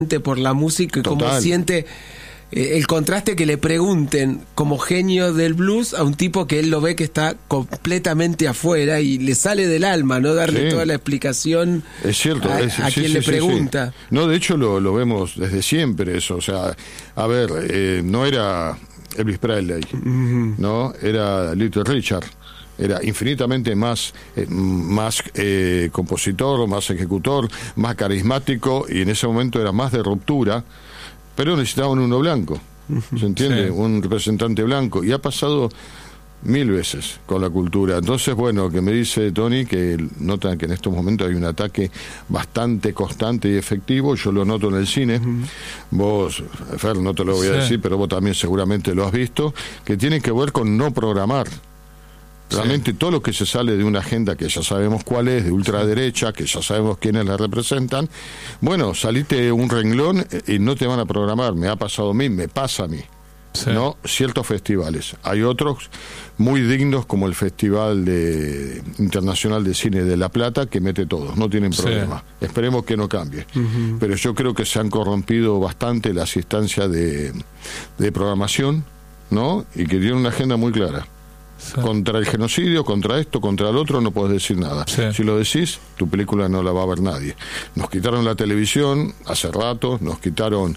por la música y cómo siente el contraste que le pregunten como genio del blues a un tipo que él lo ve que está completamente afuera y le sale del alma, ¿no? Darle toda la explicación es cierto, a quien le pregunta. No, de hecho lo vemos desde siempre eso, o sea, a ver, no era Elvis Presley, ¿no? Era Little Richard. Era infinitamente más compositor, más ejecutor, más carismático, y en ese momento era más de ruptura, pero necesitaban uno blanco, ¿se entiende? Sí. Un representante blanco, y ha pasado 1000 veces con la cultura. Entonces, bueno, que me dice Tony que nota que en estos momentos hay un ataque bastante constante y efectivo. Yo lo noto en el cine. Vos, Fer, no te lo voy a decir, pero vos también seguramente lo has visto, que tiene que ver con no programar. Realmente todo lo que se sale de una agenda que ya sabemos cuál es, de ultraderecha, que ya sabemos quiénes la representan, bueno, salite un renglón y no te van a programar. Me ha pasado a mí, me pasa a mí. ¿No? Ciertos festivales. Hay otros muy dignos, como el Festival Internacional de Cine de La Plata, que mete todos, no tienen problema. Esperemos que no cambie. Pero yo creo que se han corrompido bastante las instancias de programación, ¿no? Y que tienen una agenda muy clara. Contra el genocidio, contra esto, contra el otro, no puedes decir nada. Si lo decís, tu película no la va a ver nadie. Nos quitaron la televisión hace rato, nos quitaron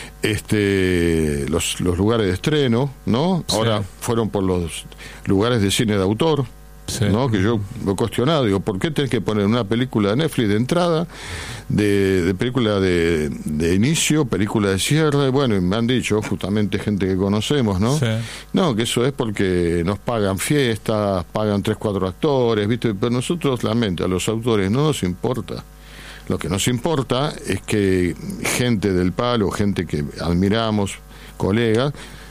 los lugares de estreno, ¿no? Ahora fueron por los lugares de cine de autor, ¿no? Que yo lo he cuestionado, digo, ¿por qué tenés que poner una película de Netflix de entrada, de película de inicio, película de cierre? Bueno, y me han dicho justamente gente que conocemos, ¿no? No, que eso es porque nos pagan fiestas, pagan 3-4 actores, ¿viste? Pero nosotros, realmente, a los autores no nos importa. Lo que nos importa es que gente del palo, gente que admiramos, colegas,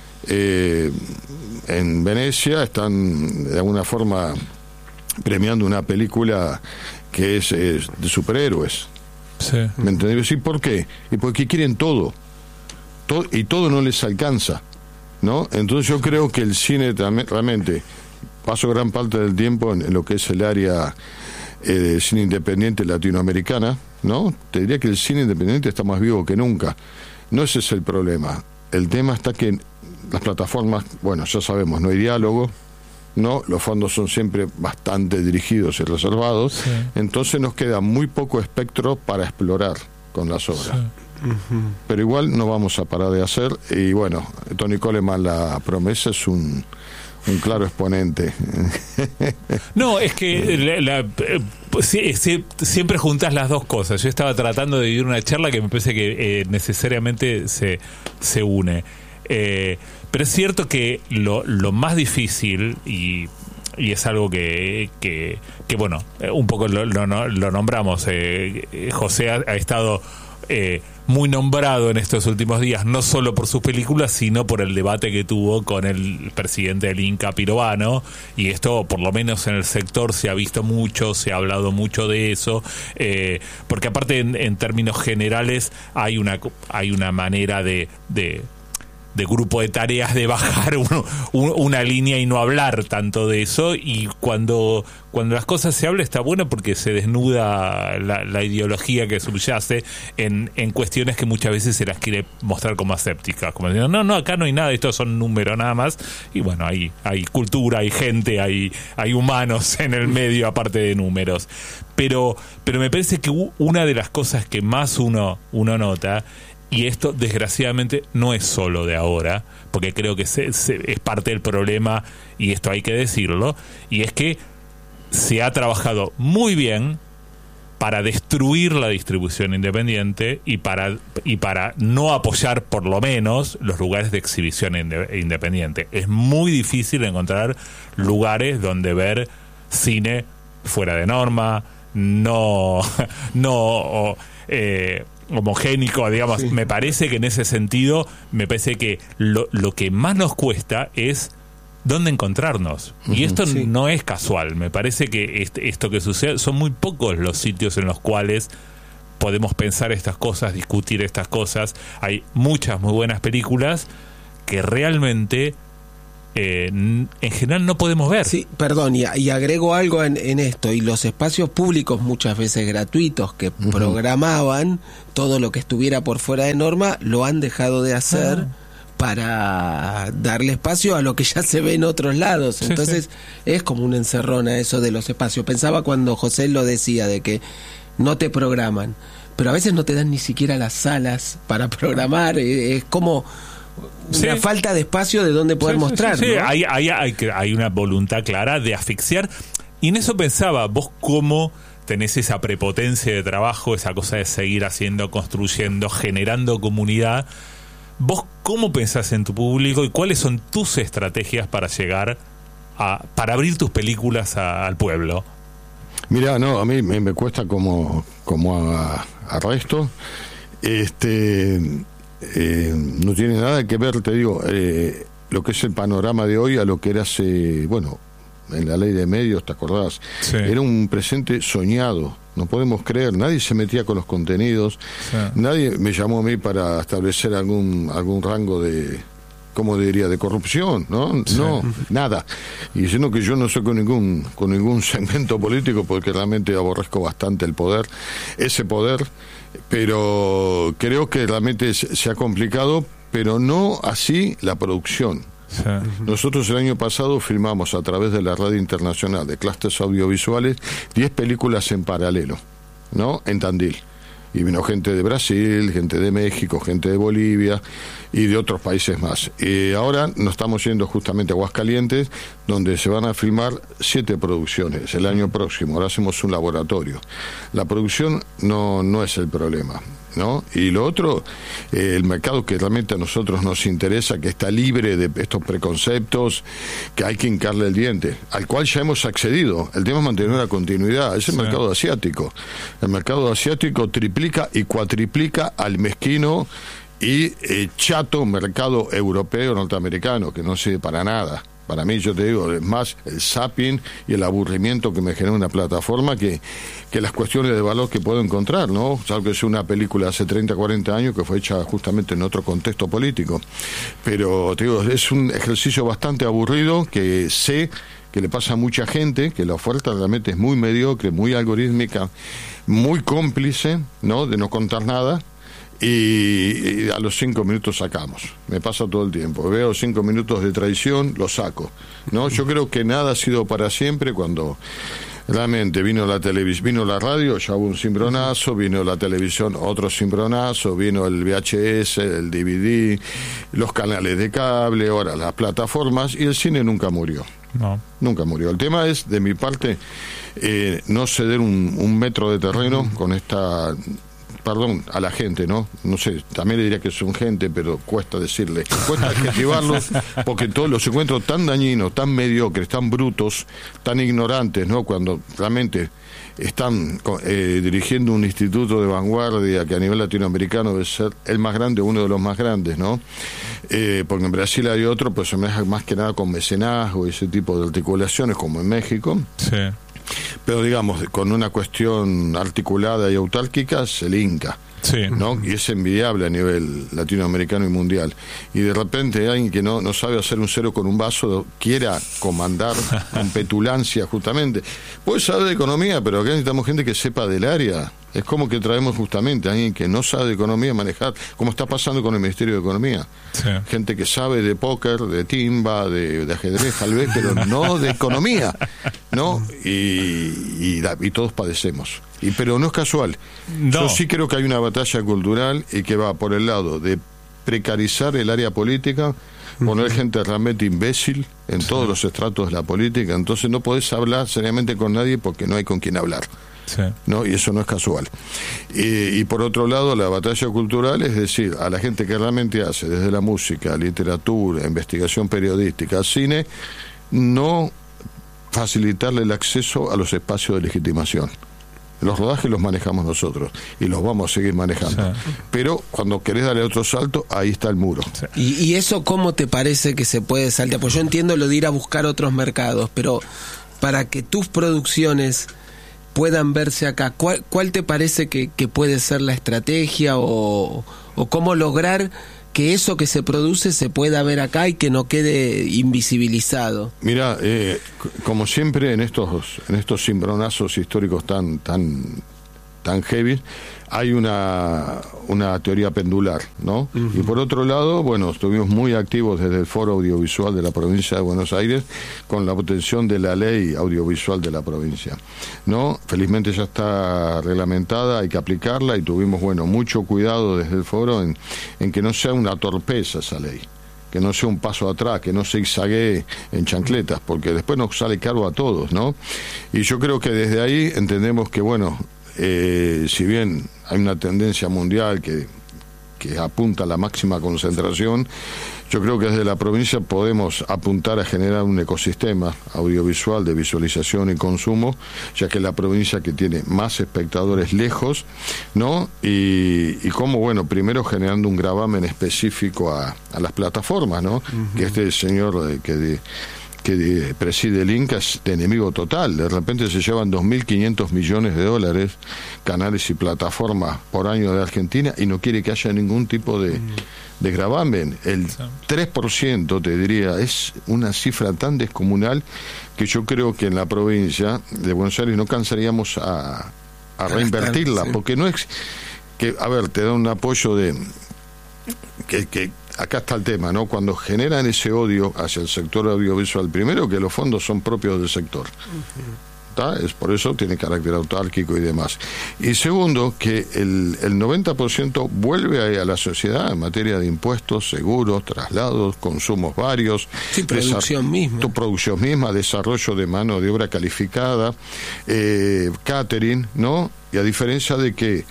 en Venecia están de alguna forma premiando una película que es de superhéroes. ¿Me entendés? ¿Y por qué? Y porque quieren todo y todo no les alcanza, ¿no? Entonces yo creo que el cine también, realmente, paso gran parte del tiempo en lo que es el área de cine independiente latinoamericana, ¿no? Te diría que el cine independiente está más vivo que nunca. No ese es el problema. El tema está que las plataformas, bueno, ya sabemos, no hay diálogo, ¿no? Los fondos son siempre bastante dirigidos y reservados, entonces nos queda muy poco espectro para explorar con las obras. Pero igual no vamos a parar de hacer, y bueno, Tony Coleman, La Promesa, es un claro exponente. No, es que siempre juntás las dos cosas. Yo estaba tratando de vivir una charla que me parece que necesariamente se une. Pero es cierto que lo más difícil, y es algo que bueno, un poco lo nombramos, José ha estado muy nombrado en estos últimos días, no solo por sus películas, sino por el debate que tuvo con el presidente del Inca, Pirovano, y esto, por lo menos en el sector, se ha visto mucho, se ha hablado mucho de eso, porque aparte en términos generales hay una manera de grupo de tareas de bajar una línea y no hablar tanto de eso, y cuando las cosas se hablan está bueno porque se desnuda la ideología que subyace en cuestiones que muchas veces se las quiere mostrar como asépticas, como diciendo, no, acá no hay nada, estos son números nada más, y bueno, hay cultura, hay gente, hay humanos en el medio aparte de números, pero me parece que una de las cosas que más uno nota, y esto desgraciadamente no es solo de ahora, porque creo que es parte del problema, y esto hay que decirlo, y es que se ha trabajado muy bien para destruir la distribución independiente y para no apoyar por lo menos los lugares de exhibición independiente. Es muy difícil encontrar lugares donde ver cine fuera de norma, no homogénico, digamos. Me parece que en ese sentido, me parece que lo que más nos cuesta es dónde encontrarnos. Y esto no es casual. Me parece que esto que sucede, son muy pocos los sitios en los cuales podemos pensar estas cosas, discutir estas cosas. Hay muchas muy buenas películas que realmente en general no podemos ver. Sí, perdón, y agrego algo en esto, y los espacios públicos muchas veces gratuitos que programaban todo lo que estuviera por fuera de norma, lo han dejado de hacer para darle espacio a lo que ya se ve en otros lados. Entonces es como una encerrona eso de los espacios. Pensaba cuando José lo decía, de que no te programan, pero a veces no te dan ni siquiera las salas para programar, es como una falta de espacio de donde poder mostrar. Sí, ¿no? Hay una voluntad clara de asfixiar, y en eso pensaba, vos cómo tenés esa prepotencia de trabajo, esa cosa de seguir haciendo, construyendo, generando comunidad. ¿Vos cómo pensás en tu público y cuáles son tus estrategias para llegar para abrir tus películas al pueblo? Mira, no, a mí me cuesta como a resto. No tiene nada que ver, te digo, lo que es el panorama de hoy a lo que era hace, en la ley de medios, ¿te acordás? Sí. Era un presente soñado, no podemos creer, nadie se metía con los contenidos, nadie me llamó a mí para establecer algún rango de, ¿cómo diría?, de corrupción, ¿no? No, nada. Y diciendo que yo no soy con ningún segmento político, porque realmente aborrezco bastante el poder, ese poder, pero creo que realmente se ha complicado, pero no así la producción. Nosotros el año pasado filmamos a través de la Red Internacional de Clústeres Audiovisuales 10 películas en paralelo, ¿no?, en Tandil. Y vino gente de Brasil, gente de México, gente de Bolivia y de otros países más. Y ahora nos estamos yendo justamente a Aguascalientes, donde se van a filmar 7 producciones el año próximo. Ahora hacemos un laboratorio. La producción no es el problema, ¿no? Y lo otro, el mercado que realmente a nosotros nos interesa, que está libre de estos preconceptos, que hay que hincarle el diente, al cual ya hemos accedido. El tema es mantener una continuidad. Es el mercado asiático. El mercado asiático triplica y cuatriplica al mezquino y chato mercado europeo norteamericano, que no sirve para nada. Para mí, yo te digo, es más el zapping y el aburrimiento que me genera una plataforma que las cuestiones de valor que puedo encontrar, ¿no? Salvo que sea una película hace 30, 40 años que fue hecha justamente en otro contexto político. Pero, te digo, es un ejercicio bastante aburrido que sé que le pasa a mucha gente, que la oferta realmente es muy mediocre, muy algorítmica, muy cómplice, ¿no?, de no contar nada. Y a los 5 minutos sacamos. Me pasa todo el tiempo. Veo 5 minutos de traición, lo saco, ¿no? Yo creo que nada ha sido para siempre. Cuando realmente vino la televisión, vino la radio, ya hubo un cimbronazo, vino la televisión, otro cimbronazo, vino el VHS, el DVD, los canales de cable, ahora las plataformas, y el cine nunca murió. No. Nunca murió. El tema es, de mi parte, no ceder un metro de terreno con esta... Perdón, a la gente, ¿no? No sé, también le diría que son gente, pero cuesta decirle. Cuesta adjetivarlos, porque todos los encuentro tan dañinos, tan mediocres, tan brutos, tan ignorantes, ¿no? Cuando realmente están dirigiendo un instituto de vanguardia que a nivel latinoamericano debe ser el más grande, uno de los más grandes, ¿no? Porque en Brasil hay otro, pues se maneja más que nada con mecenazgo y ese tipo de articulaciones, como en México. Sí. Pero digamos, con una cuestión articulada y autárquica se le hinca, ¿no? Y es envidiable a nivel latinoamericano y mundial. Y de repente alguien que no sabe hacer un cero con un vaso quiera comandar con petulancia, justamente. Pues sabe de economía, pero acá necesitamos gente que sepa del área. Es como que traemos justamente a alguien que no sabe de economía manejar, como está pasando con el Ministerio de Economía. Sí. Gente que sabe de póker, de timba, de ajedrez, tal vez, pero no de economía, ¿no? Y todos padecemos. Pero no es casual. No. Yo sí creo que hay una batalla cultural y que va por el lado de precarizar el área política, poner gente realmente imbécil en todos los estratos de la política. Entonces no podés hablar seriamente con nadie porque no hay con quien hablar. Sí. ¿No? Y eso no es casual. Y por otro lado, la batalla cultural, es decir, a la gente que realmente hace desde la música, literatura, investigación periodística, cine, no facilitarle el acceso a los espacios de legitimación. Los rodajes los manejamos nosotros y los vamos a seguir manejando. Sí. Pero cuando querés darle otro salto, ahí está el muro. Sí. ¿Y eso cómo te parece que se puede saltar? Pues yo entiendo lo de ir a buscar otros mercados, pero para que tus producciones puedan verse acá, ¿cuál te parece que puede ser la estrategia o o cómo lograr que eso que se produce se pueda ver acá y que no quede invisibilizado. Mira, como siempre en estos cimbronazos históricos tan heavy, hay una teoría pendular, ¿no? Uh-huh. Y por otro lado, bueno, estuvimos muy activos desde el Foro Audiovisual de la Provincia de Buenos Aires con la obtención de la ley audiovisual de la provincia, ¿no? Felizmente ya está reglamentada, hay que aplicarla y tuvimos, bueno, mucho cuidado desde el Foro en que no sea una torpeza esa ley, que no sea un paso atrás, que no se zigzaguee en chancletas, porque después nos sale caro a todos, ¿no? Y yo creo que desde ahí entendemos que, bueno, si bien hay una tendencia mundial que apunta a la máxima concentración, yo creo que desde la provincia podemos apuntar a generar un ecosistema audiovisual de visualización y consumo, ya que es la provincia que tiene más espectadores lejos, ¿no? Y como, bueno, primero generando un gravamen específico a las plataformas, ¿no? Uh-huh. Que este señor que preside el Inca es de enemigo total. De repente se llevan 2.500 millones de dólares canales y plataformas por año de Argentina y no quiere que haya ningún tipo de gravamen. El 3%, te diría, es una cifra tan descomunal que yo creo que en la provincia de Buenos Aires no cansaríamos a reinvertirla, sí. Porque no es que, a ver, te da un apoyo de que acá está el tema, ¿no? Cuando generan ese odio hacia el sector audiovisual, primero que los fondos son propios del sector, ¿tá? Es por eso tiene carácter autárquico y demás. Y segundo, que el 90% vuelve a la sociedad en materia de impuestos, seguros, traslados, consumos varios, sí, producción misma, desarrollo de mano de obra calificada, catering, ¿no? Y a diferencia de que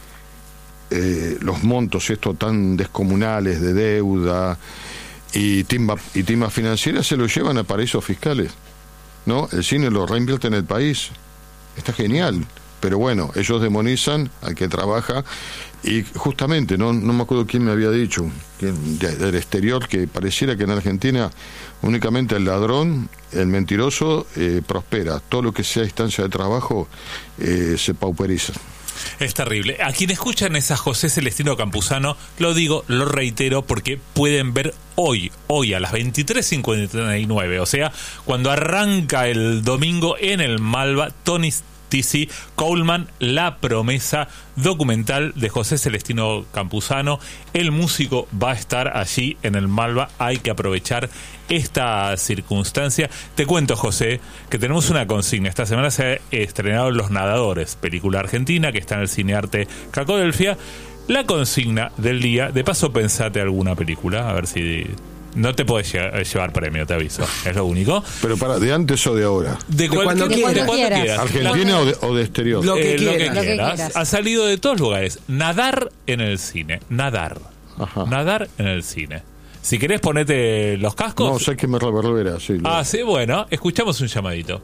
los montos estos tan descomunales de deuda y timbas financieras se los llevan a paraísos fiscales, ¿no? El cine lo reinvierte en el país, está genial, pero bueno, ellos demonizan al que trabaja y justamente, no me acuerdo quién me había dicho del exterior, que pareciera que en Argentina únicamente el ladrón, el mentiroso prospera, todo lo que sea instancia de trabajo se pauperiza. Es terrible. A quien escuchan es a José Celestino Campuzano, lo digo, lo reitero, porque pueden ver hoy a las 23:59, o sea, cuando arranca el domingo en el Malva, Tony TC Coleman, La Promesa, documental de José Celestino Campuzano. El músico va a estar allí en el Malva, hay que aprovechar esta circunstancia. Te cuento, José, que tenemos una consigna. Esta semana se ha estrenado Los Nadadores, película argentina que está en el Cinearte Cacodelfia. La consigna del día, de paso pensate alguna película, a ver si... No te podés llevar premio, te aviso. Es lo único. Pero ¿de antes o de ahora? De cuando quieras. ¿Argentina o de exterior? Lo que quieras. Ha salido de todos lugares. Nadar en el cine. Nadar. Ajá. Nadar en el cine. Si querés ponete los cascos. No, sé que me reverbera. Sí, sí, bueno. Escuchamos un llamadito.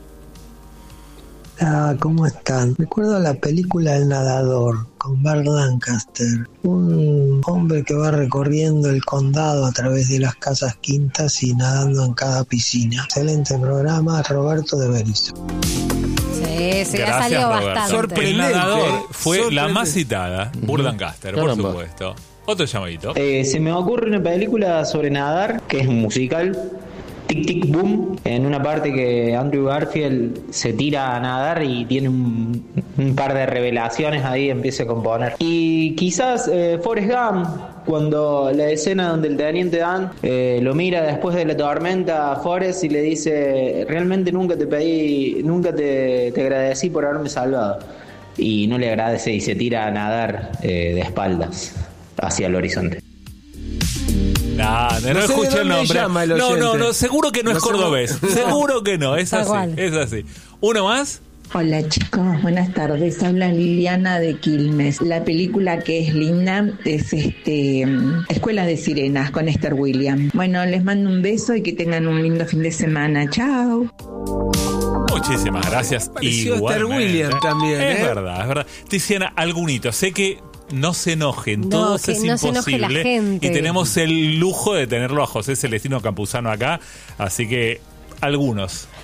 ¿Cómo están? Recuerdo la película El Nadador con Burt Lancaster, un hombre que va recorriendo el condado a través de las casas quintas y nadando en cada piscina. Excelente programa, Roberto de Berizo. Sí, ya salió bastante. Sorprendente. El Nadador fue la más citada, Burt Lancaster, por supuesto. Otro llamadito. Se me ocurre una película sobre nadar, que es un musical, Tic Tic Boom, en una parte que Andrew Garfield se tira a nadar y tiene un par de revelaciones ahí, empieza a componer. Y quizás Forrest Gump, cuando la escena donde el teniente Dan lo mira después de la tormenta a Forrest y le dice: realmente nunca te agradecí por haberme salvado. Y no le agradece y se tira a nadar de espaldas hacia el horizonte. No escuché el nombre. No, seguro que no es cordobés. Seguro que no, es así. ¿Uno más? Hola chicos, buenas tardes. Habla Liliana de Quilmes. La película que es linda es Escuela de Sirenas con Esther Williams. Bueno, les mando un beso y que tengan un lindo fin de semana. Chao. Muchísimas gracias. Esther Williams también. Es verdad. Tiziana, algunito. Sé que no se enojen, todos es imposible. Y tenemos el lujo de tenerlo a José Celestino Campuzano acá, así que algunos.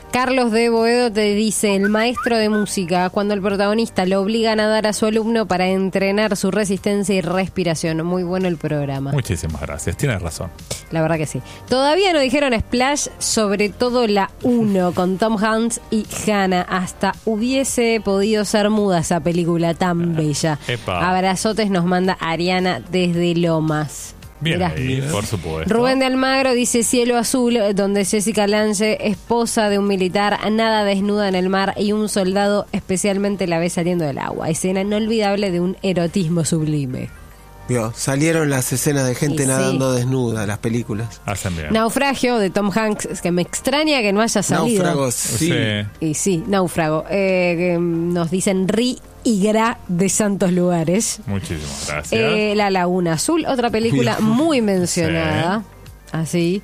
Carlos de Boedo te dice, el maestro de música, cuando el protagonista lo obliga a nadar a su alumno para entrenar su resistencia y respiración. Muy bueno el programa. Muchísimas gracias, tienes razón. La verdad que sí. Todavía no dijeron Splash, sobre todo la 1 con Tom Hanks y Hannah. Hasta hubiese podido ser muda esa película tan bella. Abrazotes nos manda Ariana desde Lomas. Bien ahí, por supuesto. Rubén de Almagro dice Cielo Azul, donde Jessica Lange, esposa de un militar, nada desnuda en el mar y un soldado especialmente la ve saliendo del agua. Escena inolvidable de un erotismo sublime. Salieron las escenas de gente nadando desnuda, las películas. Naufragio de Tom Hanks, que me extraña que no haya salido. Náufrago, sí. Y sí, Náufrago. Que nos dicen Ri y Gra de Santos Lugares. Muchísimas gracias. La Laguna Azul, otra película muy mencionada. Así.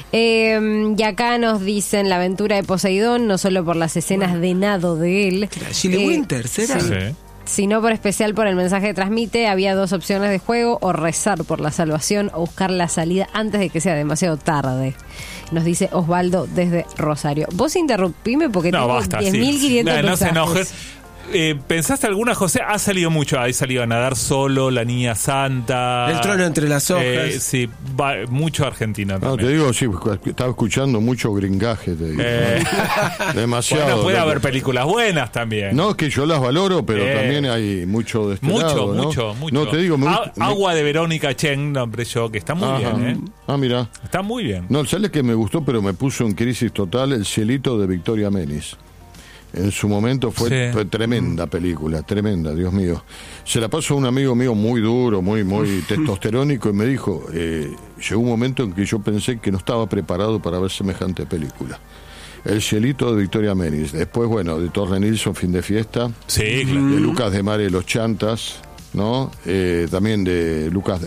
Y acá nos dicen La aventura de Poseidón, no solo por las escenas de nado de él. Chile Winter, ¿será? Sí. Sino por especial por el mensaje que transmite. Había 2 opciones de juego: o rezar por la salvación o buscar la salida antes de que sea demasiado tarde. Nos dice Osvaldo desde Rosario. Vos interrumpime porque tengo 10.500 mensajes. No se enojes. ¿Pensaste alguna, José? Ha salido mucho. Ahí salido a nadar solo, La Niña Santa. El trono entre las hojas. Sí, mucho argentino también. No, te digo, sí, estaba escuchando mucho gringaje, te digo. Demasiado. Bueno, puede haber películas buenas también. No, que yo las valoro, pero también hay mucho de este lado, ¿no? Mucho. No, te digo... Agua de Verónica Chen, nombre yo, que está muy bien, mira. Está muy bien. No, ¿sabes que me gustó, pero me puso en crisis total? El Cielito de Victoria Menis. En su momento fue tremenda película, tremenda, Dios mío. Se la pasó a un amigo mío muy duro, muy testosterónico, y me dijo, llegó un momento en que yo pensé que no estaba preparado para ver semejante película. El Cielito de Victoria Menis. Después, bueno, de Torre Nilsson, Fin de Fiesta. Sí, claro. De Lucas de Mare, Los Chantas, ¿no? También de Lucas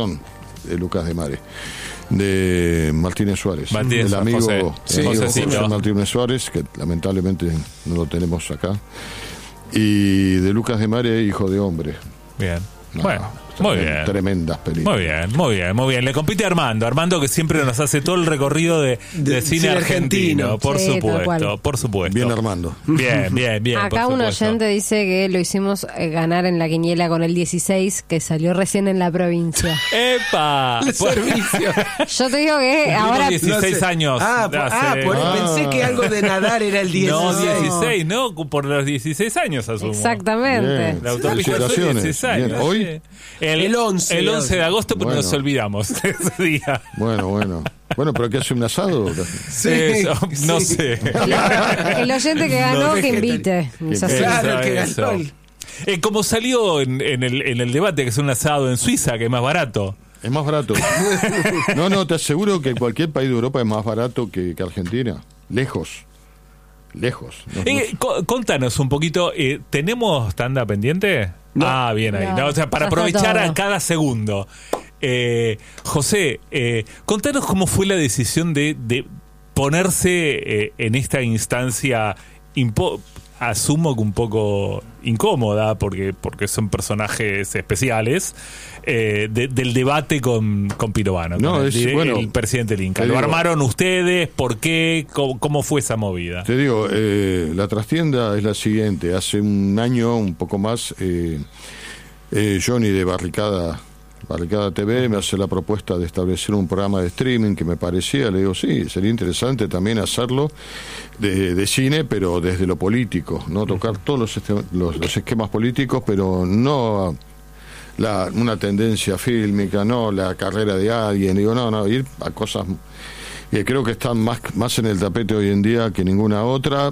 de Mare. De Martínez Suárez, el amigo José Martínez Suárez, que lamentablemente no lo tenemos acá, y de Lucas de Mare, Hijo de Hombre. Bien. Bueno, muy bien. Tremendas películas. Muy bien. Le compite a Armando, que siempre nos hace todo el recorrido de cine argentino. Por supuesto. Bien, Armando. Bien. Acá un oyente dice que lo hicimos ganar en la quiniela con el 16, que salió recién en la provincia. ¡Epa! El servicio. Yo te digo que ahora... 16 años. Pensé que algo de nadar era el 16. No, 16, no, por los 16 años asumo. Exactamente. Bien. La autopista de 16 años. Bien. ¿Hoy? El 11 de agosto, pero nos olvidamos ese día. Bueno, pero ¿qué hace un asado? Sí, no sé. El oyente que ganó, que invite. Claro, el que ganó. Como salió en el debate, que es un asado en Suiza, que es más barato. Es más barato. No, te aseguro que cualquier país de Europa es más barato que Argentina. Lejos. Contanos un poquito, ¿tenemos tanda pendiente? No. Bien ahí. No, o sea, para aprovechar a cada segundo. José, contanos cómo fue la decisión de ponerse en esta instancia, asumo que un poco incómoda, porque son personajes especiales, del debate con Pirovano, el presidente Lincoln. ¿Lo armaron ustedes? ¿Por qué? ¿Cómo fue esa movida? Te digo, la trastienda es la siguiente. Hace un año, un poco más, Johnny de Barricada TV me hace la propuesta de establecer un programa de streaming que me parecía, le digo, sí, sería interesante también hacerlo de cine, pero desde lo político, no tocar todos los esquemas políticos, pero no una tendencia fílmica, no la carrera de alguien, digo, no, ir a cosas que creo que están más en el tapete hoy en día que ninguna otra.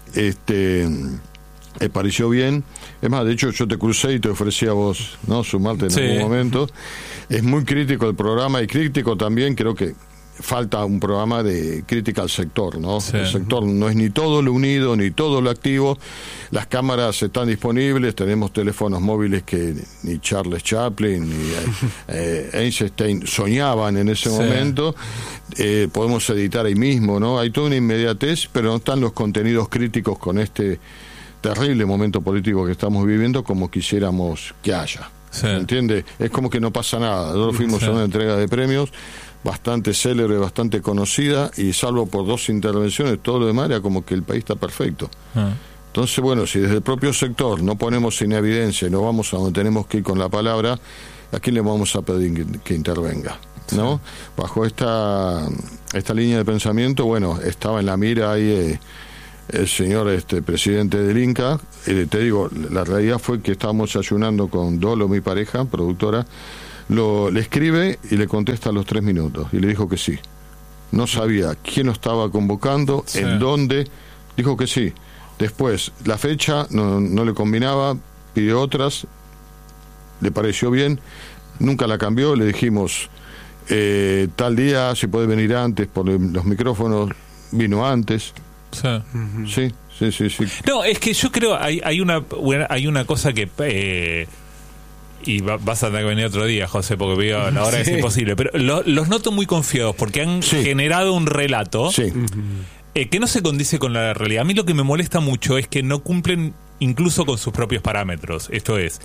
Me pareció bien. Es más, de hecho yo te crucé y te ofrecí a vos, ¿no?, sumarte en algún momento. Es muy crítico el programa, y crítico también, creo que falta un programa de crítica al sector, ¿no? Sí. El sector no es ni todo lo unido, ni todo lo activo. Las cámaras están disponibles, tenemos teléfonos móviles que ni Charles Chaplin ni Einstein soñaban en ese momento. Podemos editar ahí mismo, ¿no? Hay toda una inmediatez, pero no están los contenidos críticos con este terrible momento político que estamos viviendo como quisiéramos que haya. ¿Entiende? Es como que no pasa nada. Nosotros fuimos a una entrega de premios bastante célebre, bastante conocida, y salvo por 2 intervenciones, todo lo demás era como que el país está perfecto. Entonces, bueno, si desde el propio sector no ponemos en evidencia y no vamos a donde tenemos que ir con la palabra, ¿a quién le vamos a pedir que intervenga? ¿No? Bajo esta línea de pensamiento, bueno, estaba en la mira ahí el señor presidente del Inca. Te digo, la realidad fue que estábamos ayunando con Dolo, mi pareja, productora. Le escribe y le contesta a los 3 minutos y le dijo que sí. No sabía quién lo estaba convocando, en dónde, dijo que sí. Después, la fecha no le combinaba, pidió otras, le pareció bien, nunca la cambió, le dijimos tal día, si puede venir antes por los micrófonos, vino antes. Sí. No, es que yo creo hay una cosa que y vas a tener que venir otro día, José, porque veo ahora es imposible, pero los noto muy confiados porque han generado un relato que no se condice con la realidad. A mí lo que me molesta mucho es que no cumplen incluso con sus propios parámetros. Esto es,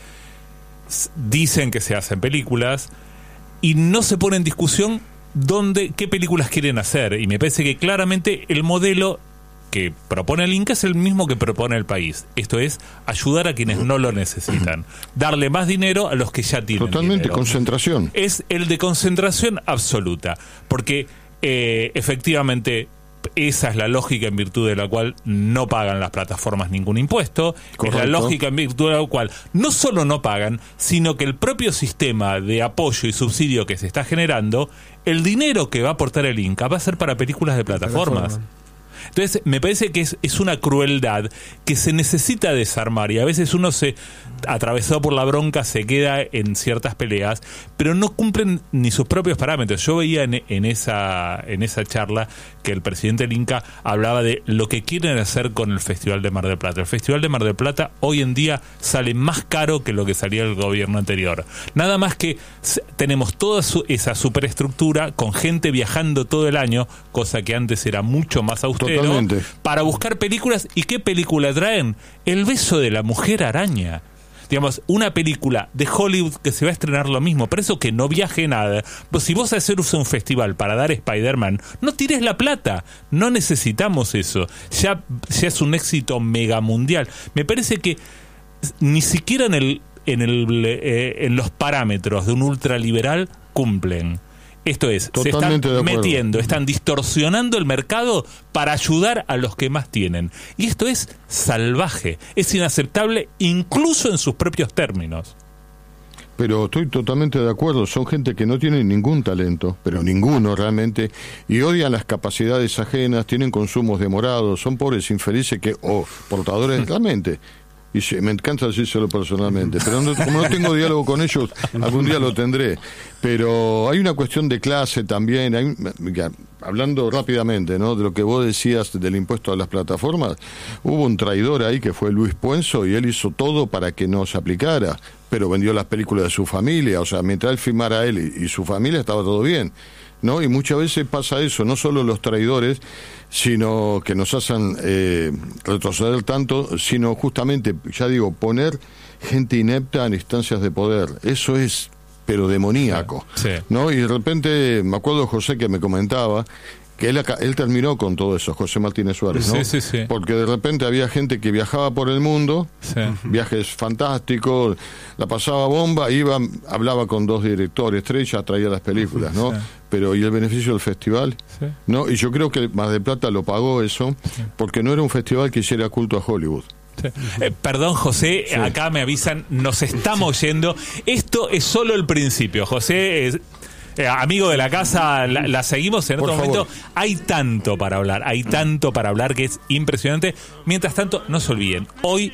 dicen que se hacen películas y no se pone en discusión qué películas quieren hacer, y me parece que claramente el modelo que propone el Inca es el mismo que propone el país. Esto es, ayudar a quienes no lo necesitan, darle más dinero a los que ya tienen totalmente dinero. Concentración. Es el de concentración absoluta, porque efectivamente esa es la lógica en virtud de la cual no pagan las plataformas ningún impuesto. Correcto. Es la lógica en virtud de la cual no solo no pagan, sino que el propio sistema de apoyo y subsidio que se está generando, el dinero que va a aportar el Inca va a ser para películas de plataformas. Entonces me parece que es una crueldad que se necesita desarmar, y a veces uno atravesado por la bronca se queda en ciertas peleas, pero no cumplen ni sus propios parámetros. Yo veía en esa charla que el presidente del Inca hablaba de lo que quieren hacer con el Festival de Mar del Plata. El Festival de Mar del Plata hoy en día sale más caro que lo que salía el gobierno anterior. Nada más que tenemos toda esa superestructura con gente viajando todo el año, cosa que antes era mucho más austero. Totalmente. Para buscar películas. ¿Y qué película traen? El beso de la mujer araña. Digamos, una película de Hollywood que se va a estrenar lo mismo, por eso que no viaje nada. Pues si vos haces un festival para dar Spider-Man, no tires la plata, no necesitamos eso. Ya es un éxito mega mundial. Me parece que ni siquiera en los parámetros de un ultraliberal cumplen. Esto es, totalmente se están metiendo, están distorsionando el mercado para ayudar a los que más tienen. Y esto es salvaje, es inaceptable incluso en sus propios términos. Pero estoy totalmente de acuerdo, son gente que no tiene ningún talento, pero ninguno realmente, y odian las capacidades ajenas, tienen consumos demorados, son pobres infelices portadores realmente. Y me encanta decírselo personalmente, pero como no tengo diálogo con ellos, algún día lo tendré. Pero hay una cuestión de clase también, hablando rápidamente, ¿no?, de lo que vos decías del impuesto a las plataformas. Hubo un traidor ahí que fue Luis Puenzo, y él hizo todo para que no se aplicara, pero vendió las películas de su familia. O sea, mientras él filmara él y su familia, estaba todo bien, ¿no? Y muchas veces pasa eso, no solo los traidores, sino que nos hacen retroceder tanto, sino justamente, ya digo, poner gente inepta en instancias de poder. Eso es, pero demoníaco, ¿no? Y de repente, me acuerdo José que me comentaba que él terminó con todo eso, José Martínez Suárez, ¿no? Sí. Porque de repente había gente que viajaba por el mundo, viajes fantásticos, la pasaba bomba, hablaba con 2 directores, 3, ya traía las películas, ¿no? Pero ¿y el beneficio del festival? ¿No? Y yo creo que Mar del Plata lo pagó eso, porque no era un festival que hiciera culto a Hollywood. Perdón, José, acá me avisan, nos estamos yendo. Esto es solo el principio, José. Amigo de la casa, la seguimos en otro momento. Hay tanto para hablar que es impresionante. Mientras tanto, no se olviden, hoy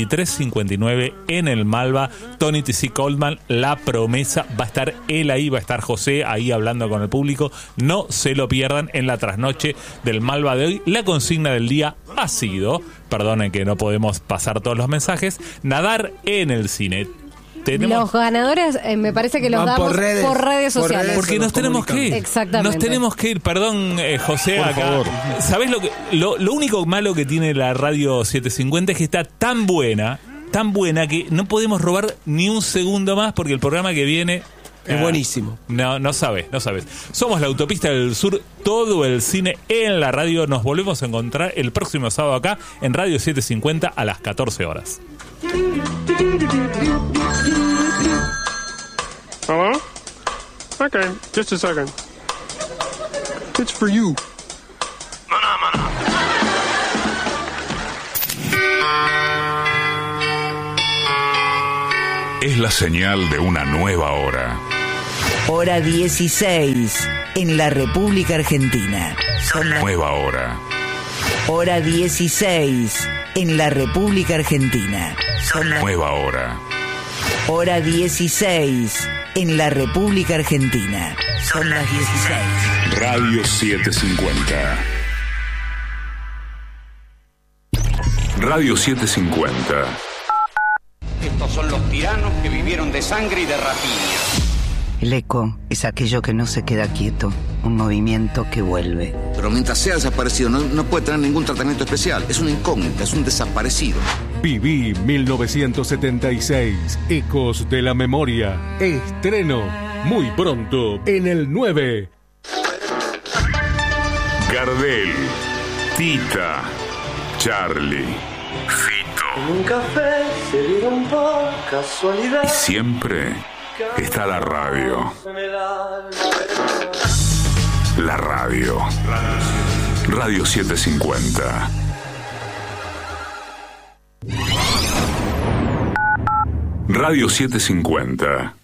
23:59 en el Malva, Tony T.C. Coleman, La Promesa, va a estar él ahí, va a estar José ahí hablando con el público. No se lo pierdan en la trasnoche del Malva de hoy. La consigna del día ha sido, perdonen que no podemos pasar todos los mensajes, nadar en el cine. Los ganadores me parece que los damos por redes sociales. Porque nos tenemos que ir. Exactamente. Nos tenemos que ir. Perdón, José, por acá. Favor. ¿Sabés lo único malo que tiene la radio 750 es que está tan buena que no podemos robar ni un segundo más, porque el programa que viene Es buenísimo. No sabes. Somos La Autopista del Sur, todo el cine en la radio. Nos volvemos a encontrar el próximo sábado acá en Radio 750 a las 14 horas. Hello? Okay, just a second. It's for you. Es la señal de una nueva hora. Hora 16 en la República Argentina. Son la nueva hora. Hora 16 en la República Argentina. Son la nueva hora. Hora 16 en la República Argentina. Son las 16. Radio 750. Radio 750. Estos son los tiranos que vivieron de sangre y de rapiña. El eco es aquello que no se queda quieto, un movimiento que vuelve. Pero mientras sea desaparecido no puede tener ningún tratamiento especial. Es una incógnita, es un desaparecido. Viví 1976, Ecos de la Memoria. Estreno muy pronto en el 9. Gardel, Tita, Charlie, Fito. En un café se vieron por casualidad. Y siempre está la radio. La radio. Radio 750. Radio 750.